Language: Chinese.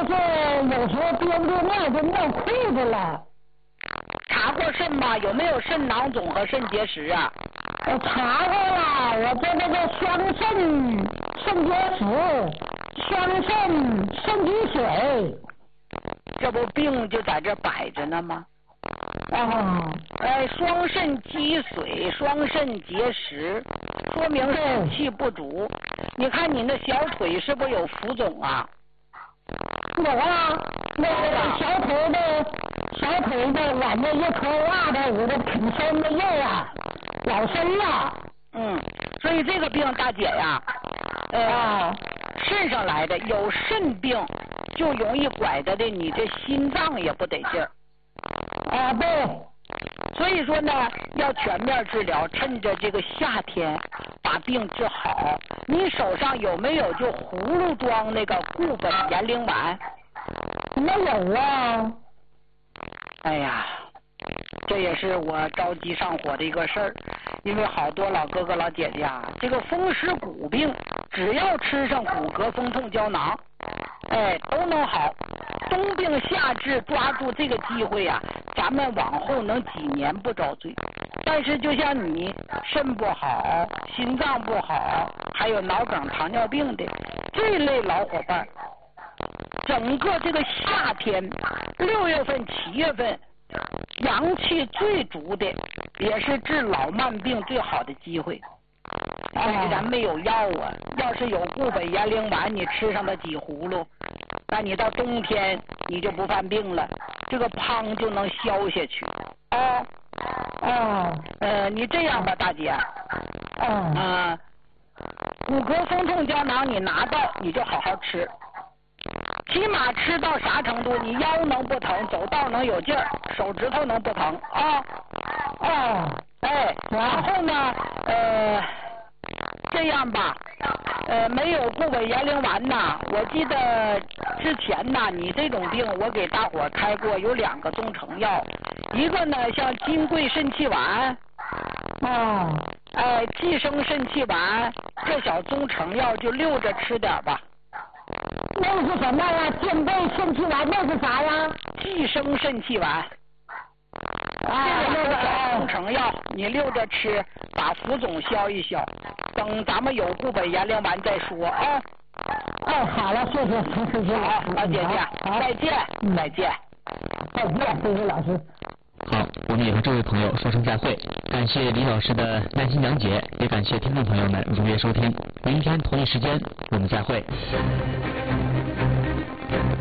就是有时候憋不住尿就尿裤子了。 查过肾吗？有没有肾囊肿和肾结石啊？ 我查过了，我这那个双肾肾结石，双肾肾积水。 这不病就在这摆着呢吗？双肾积水、双肾结石，说明肾气不足。你看你那小腿是不是有浮肿啊？ 有啊，那个小腿的往那一脱袜子，我这挺深的印啊，老深了。 所以这个病大姐呀，肾上来的，有肾病就容易拐着的，你这心脏也不得劲儿。 对。 所以说呢，要全面治疗，趁着这个夏天把病治好。你手上有没有就葫芦装那个固本延龄丸？ 没有啊。 哎呀，这也是我着急上火的一个事儿，因为好多老哥哥老姐姐啊，这个风湿骨病，只要吃上骨骼风痛胶囊，都能好。冬病夏治，抓住这个机会呀，咱们往后能几年不遭罪。但是就像你肾不好、心脏不好，还有脑梗、糖尿病的这类老伙伴，整个这个夏天6月份、7月份，阳气最足的，也是治老慢病最好的机会。但是咱没有药啊，要是有固本延龄丸，你吃上了几葫芦，那你到冬天你就不犯病了，这个胖就能消下去。你这样吧，大姐，骨骼风痛胶囊你拿到你就好好吃，起码吃到啥程度？你腰能不疼，走道能有劲儿，手指头能不疼然后呢，这样吧，没有固本延龄丸呐。我记得之前呐，你这种病我给大伙开过，有2个中成药，一个呢像金匮肾气丸，济生肾气丸，这小中成药就溜着吃点吧。 那是什么呀？金匮肾气丸那是啥呀？ 济生肾气丸。这2个小中成药你溜着吃，把浮肿消一消，等咱们有固本延龄丸再说啊。 好了，谢谢陈师姐。 好，老姐姐，再见，再见， 谢谢老师。 好，我们也和这位朋友说声再会，感谢李老师的耐心讲解，也感谢听众朋友们如约收听，明天同一时间我们再会。